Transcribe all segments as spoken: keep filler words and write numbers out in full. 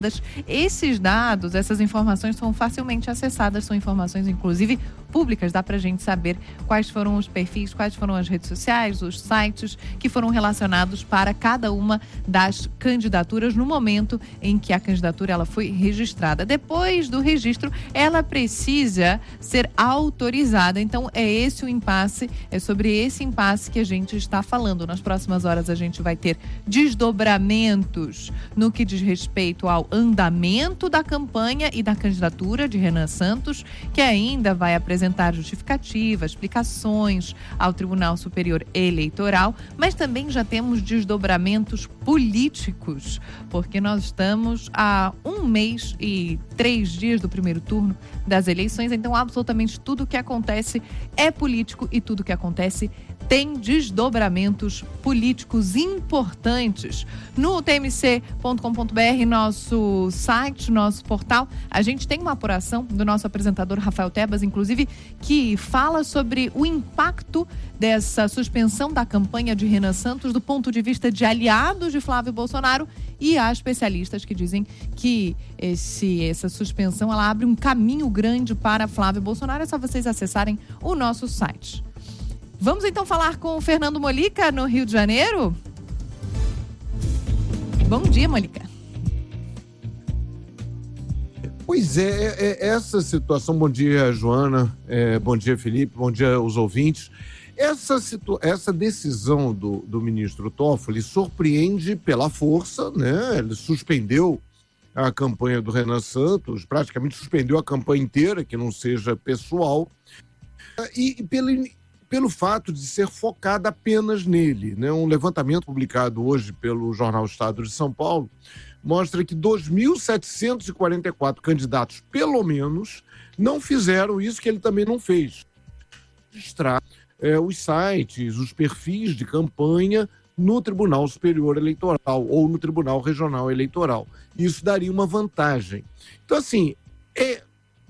Esses dados, essas informações são facilmente acessadas, são informações inclusive públicas, dá pra gente saber quais foram os perfis, quais foram as redes sociais, os sites que foram relacionados para cada uma das candidaturas no momento em que a candidatura ela foi registrada. Depois do registro, ela precisa ser autorizada, então é esse o impasse, é sobre esse impasse que a gente está falando. Nas próximas horas a gente vai ter desdobramentos no que diz respeito ao andamento da campanha e da candidatura de Renan Santos, que ainda vai apresentar justificativas, explicações ao Tribunal Superior Eleitoral, mas também já temos desdobramentos políticos, porque nós estamos a um mês e três dias do primeiro turno das eleições, então absolutamente tudo que acontece é político e tudo que acontece tem desdobramentos políticos importantes. No t m c ponto com ponto b r, nosso site, nosso portal, a gente tem uma apuração do nosso apresentador Rafael Tebas, inclusive, que fala sobre o impacto dessa suspensão da campanha de Renan Santos do ponto de vista de aliados de Flávio Bolsonaro, e há especialistas que dizem que esse, essa suspensão ela abre um caminho grande para Flávio Bolsonaro. É só vocês acessarem o nosso site. Vamos então falar com o Fernando Molica, no Rio de Janeiro? Bom dia, Molica. Pois é, é, é essa situação, bom dia, Joana, é, bom dia, Felipe, bom dia aos ouvintes. Essa, situ... essa decisão do, do ministro Toffoli surpreende pela força, né? Ele suspendeu a campanha do Renan Santos, praticamente suspendeu a campanha inteira, que não seja pessoal, e, e pelo... pelo fato de ser focada apenas nele, né? Um levantamento publicado hoje pelo jornal Estado de São Paulo mostra que dois mil setecentos e quarenta e quatro candidatos, pelo menos, não fizeram isso que ele também não fez. Registrar é, os sites, os perfis de campanha no Tribunal Superior Eleitoral ou no Tribunal Regional Eleitoral. Isso daria uma vantagem. Então, assim, é...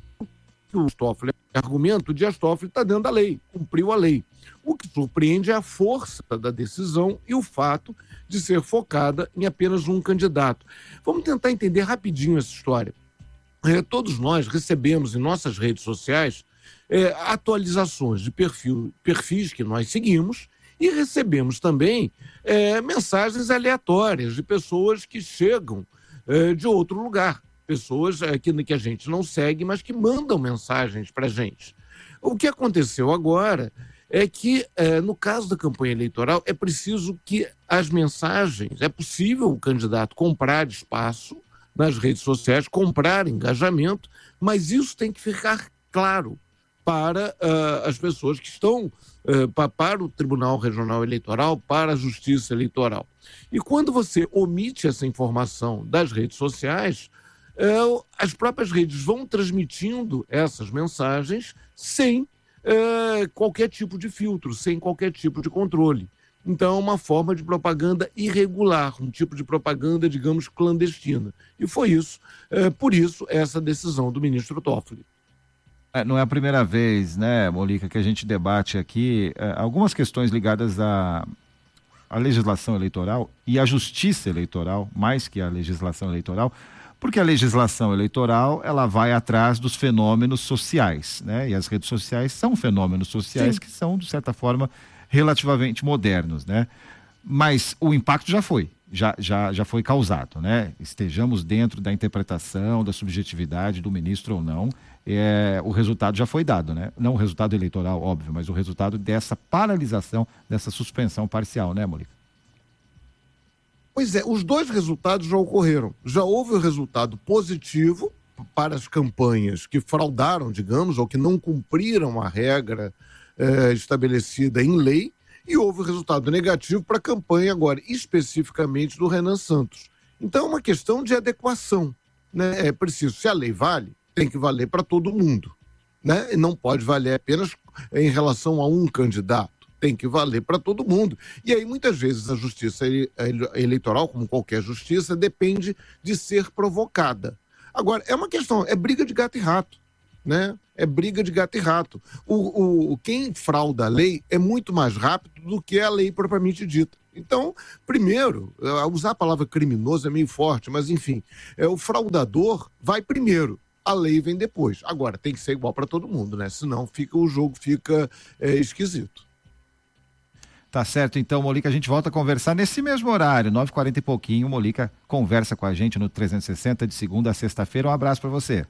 o Toffoli, argumento, o Dias Toffoli está dentro da lei, cumpriu a lei. O que surpreende é a força da decisão e o fato de ser focada em apenas um candidato. Vamos tentar entender rapidinho essa história. É, todos nós recebemos em nossas redes sociais é, atualizações de perfil, perfis que nós seguimos e recebemos também é, mensagens aleatórias de pessoas que chegam é, de outro lugar. Pessoas é, que, que a gente não segue, mas que mandam mensagens para a gente. O que aconteceu agora é que, é, no caso da campanha eleitoral, é preciso que as mensagens, é possível o candidato comprar espaço nas redes sociais, comprar engajamento, mas isso tem que ficar claro para uh, as pessoas que estão uh, pa, para o Tribunal Regional Eleitoral, para a Justiça Eleitoral. E quando você omite essa informação das redes sociais, uh, as próprias redes vão transmitindo essas mensagens sem uh, qualquer tipo de filtro, sem qualquer tipo de controle. Então, é uma forma de propaganda irregular, um tipo de propaganda, digamos, clandestina. E foi isso, uh, por isso, essa decisão do ministro Toffoli. É, não é a primeira vez, né, Molica, que a gente debate aqui é, algumas questões ligadas à, à legislação eleitoral e à justiça eleitoral, mais que à legislação eleitoral, porque a legislação eleitoral, ela vai atrás dos fenômenos sociais, né, e as redes sociais são fenômenos sociais. Sim. Que são, de certa forma, relativamente modernos, né, mas o impacto já foi. Já, já, já foi causado, né? Estejamos dentro da interpretação, da subjetividade do ministro ou não, é, o resultado já foi dado, né? Não o resultado eleitoral, óbvio, mas o resultado dessa paralisação, dessa suspensão parcial, né, Molica? Pois é, os dois resultados já ocorreram. Já houve o resultado positivo para as campanhas que fraudaram, digamos, ou que não cumpriram a regra é, estabelecida em lei, e houve resultado negativo para a campanha agora, especificamente do Renan Santos. Então é uma questão de adequação, né? É preciso, se a lei vale, tem que valer para todo mundo, né? E não pode valer apenas em relação a um candidato, tem que valer para todo mundo. E aí muitas vezes a justiça eleitoral, como qualquer justiça, depende de ser provocada. Agora, é uma questão, é briga de gato e rato, né? É briga de gato e rato. O, o, quem frauda a lei é muito mais rápido do que a lei propriamente dita. Então, primeiro, usar a palavra criminoso é meio forte, mas enfim, é, o fraudador vai primeiro, a lei vem depois. Agora, tem que ser igual para todo mundo, né? Senão fica, o jogo fica é, esquisito. Tá certo, então, Molica, a gente volta a conversar nesse mesmo horário, nove e quarenta e pouquinho. Molica conversa com a gente no trezentos e sessenta de segunda a sexta-feira. Um abraço para você.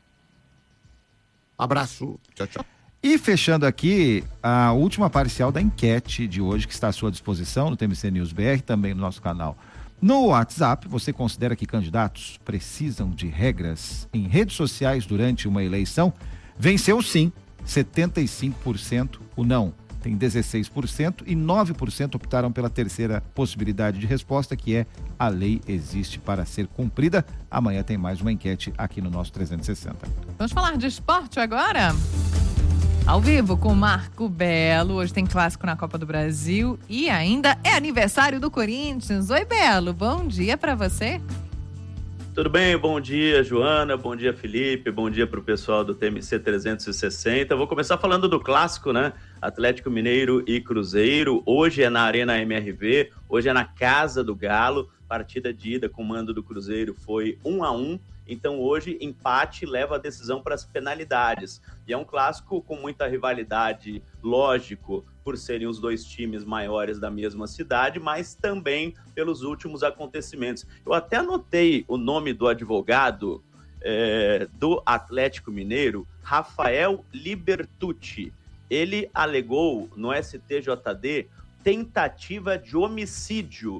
Abraço. Tchau, tchau. E fechando aqui a última parcial da enquete de hoje, que está à sua disposição no T M C News B R, também no nosso canal. No WhatsApp, você considera que candidatos precisam de regras em redes sociais durante uma eleição? Venceu sim, setenta e cinco por cento, o não tem dezesseis por cento e nove por cento optaram pela terceira possibilidade de resposta, que é a lei existe para ser cumprida. Amanhã tem mais uma enquete aqui no nosso trezentos e sessenta. Vamos falar de esporte agora? Ao vivo com o Marco Belo. Hoje tem clássico na Copa do Brasil e ainda é aniversário do Corinthians. Oi, Belo, bom dia para você. Tudo bem? Bom dia, Joana, bom dia, Felipe, bom dia para o pessoal do T M C trezentos e sessenta. Vou começar falando do clássico, né? Atlético Mineiro e Cruzeiro. Hoje é na Arena M R V, hoje é na Casa do Galo. Partida de ida com o mando do Cruzeiro foi um a um. Então hoje empate leva a decisão para as penalidades. E é um clássico com muita rivalidade, lógico, por serem os dois times maiores da mesma cidade, mas também pelos últimos acontecimentos. Eu até anotei o nome do advogado é, do Atlético Mineiro, Rafael Libertucci. Ele alegou no S T J D tentativa de homicídio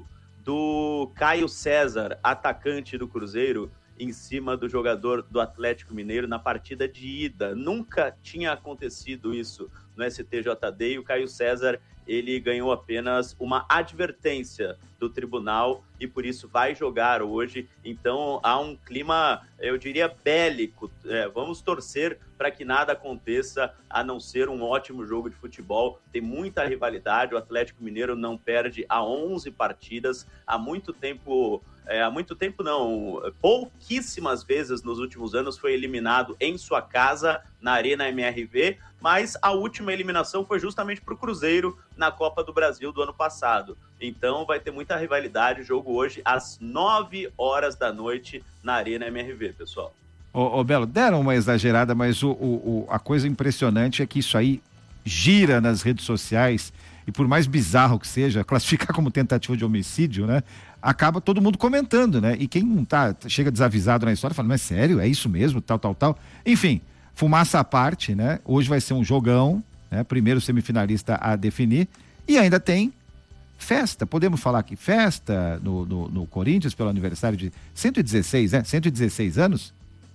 do Caio César, atacante do Cruzeiro, em cima do jogador do Atlético Mineiro na partida de ida. Nunca tinha acontecido isso no S T J D e o Caio César, ele ganhou apenas uma advertência do tribunal e por isso vai jogar hoje. Então há um clima, eu diria, bélico. É, vamos torcer para que nada aconteça, a não ser um ótimo jogo de futebol. Tem muita rivalidade, o Atlético Mineiro não perde há onze partidas, há muito tempo... É, há muito tempo não, pouquíssimas vezes nos últimos anos foi eliminado em sua casa, na Arena M R V, mas a última eliminação foi justamente para o Cruzeiro na Copa do Brasil do ano passado. Então vai ter muita rivalidade, jogo hoje às nove horas da noite na Arena M R V, pessoal. Ô, ô Belo, deram uma exagerada, mas o, o, o, a coisa impressionante é que isso aí gira nas redes sociais e por mais bizarro que seja, classificar como tentativa de homicídio, né? Acaba todo mundo comentando, né? E quem não tá, chega desavisado na história, fala, mas sério, é isso mesmo, tal, tal, tal. Enfim, fumaça à parte, né? Hoje vai ser um jogão, né? Primeiro semifinalista a definir. E ainda tem festa, podemos falar aqui, festa no, no, no Corinthians pelo aniversário de cento e dezesseis, né? cento e dezesseis anos?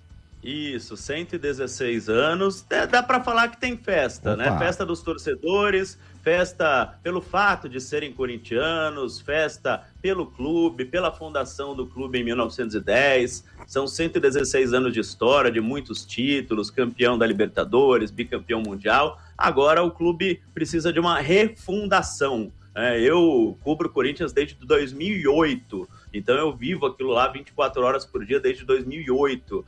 Isso, cento e dezesseis anos, é, dá para falar que tem festa, Opa. né? Festa dos torcedores, festa pelo fato de serem corintianos, festa pelo clube, pela fundação do clube em mil novecentos e dez, são cento e dezesseis anos de história, de muitos títulos, campeão da Libertadores, bicampeão mundial. Agora o clube precisa de uma refundação. É, eu cubro o Corinthians desde dois mil e oito, então eu vivo aquilo lá vinte e quatro horas por dia desde dois mil e oito.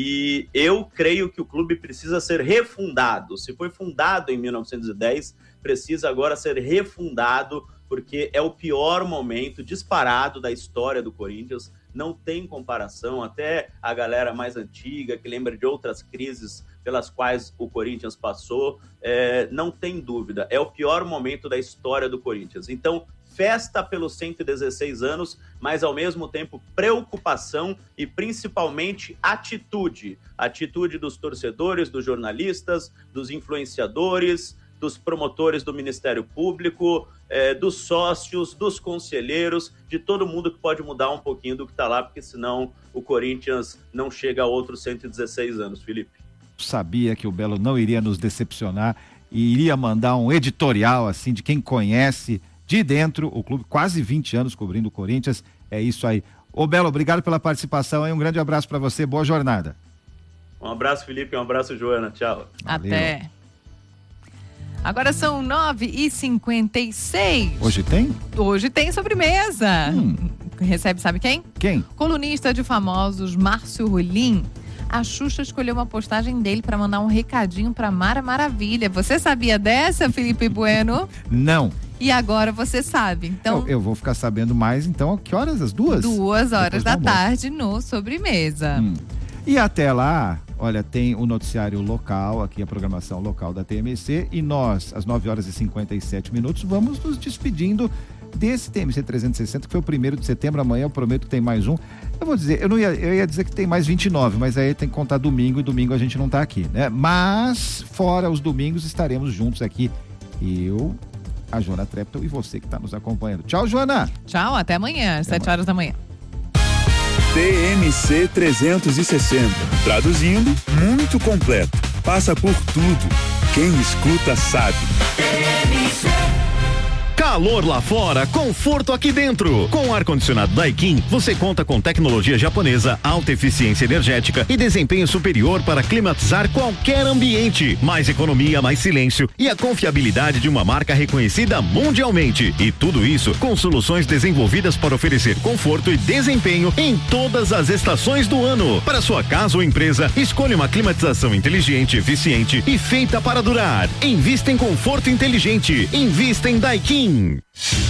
E eu creio que o clube precisa ser refundado. Se foi fundado em mil novecentos e dez, precisa agora ser refundado, porque é o pior momento disparado da história do Corinthians. Não tem comparação, até a galera mais antiga, que lembra de outras crises pelas quais o Corinthians passou, é, não tem dúvida, é o pior momento da história do Corinthians. Então, festa pelos cento e dezesseis anos, mas ao mesmo tempo preocupação e principalmente atitude. Atitude dos torcedores, dos jornalistas, dos influenciadores, dos promotores do Ministério Público, eh, dos sócios, dos conselheiros, de todo mundo que pode mudar um pouquinho do que está lá, porque senão o Corinthians não chega a outros cento e dezesseis anos, Felipe. Sabia que o Belo não iria nos decepcionar e iria mandar um editorial assim de quem conhece de dentro o clube, quase vinte anos cobrindo o Corinthians, é isso aí. Ô Belo, obrigado pela participação e um grande abraço para você, boa jornada. Um abraço, Felipe, um abraço, Joana, tchau. Valeu. Até. Agora são nove e cinquenta e seis. Hoje tem? Hoje tem sobremesa. Hum. Recebe, sabe quem? Quem? Colunista de famosos, Márcio Rolim. A Xuxa escolheu uma postagem dele para mandar um recadinho para Mara Maravilha. Você sabia dessa, Felipe Bueno? Não. E agora você sabe. Então, eu, eu vou ficar sabendo mais, então, que horas? As duas? Duas horas Depois da do almoço. tarde no Sobremesa. Hum. E até lá, olha, tem o noticiário local, aqui a programação local da T M C, e nós, às nove horas e cinquenta e sete minutos, vamos nos despedindo desse T M C trezentos e sessenta, que foi o primeiro de setembro. Amanhã eu prometo que tem mais um. Eu vou dizer, eu não ia, eu ia dizer que tem mais vinte e nove, mas aí tem que contar domingo, e domingo a gente não tá aqui, né? Mas, fora os domingos, estaremos juntos aqui. Eu, a Joana Treptow e você que está nos acompanhando. Tchau, Joana! Tchau, até amanhã, às sete horas da manhã. T M C trezentos e sessenta. Traduzindo, muito completo. Passa por tudo. Quem escuta sabe. Calor lá fora, conforto aqui dentro. Com o ar-condicionado Daikin, você conta com tecnologia japonesa, alta eficiência energética e desempenho superior para climatizar qualquer ambiente. Mais economia, mais silêncio e a confiabilidade de uma marca reconhecida mundialmente. E tudo isso com soluções desenvolvidas para oferecer conforto e desempenho em todas as estações do ano. Para sua casa ou empresa, escolha uma climatização inteligente, eficiente e feita para durar. Invista em conforto inteligente. Invista em Daikin.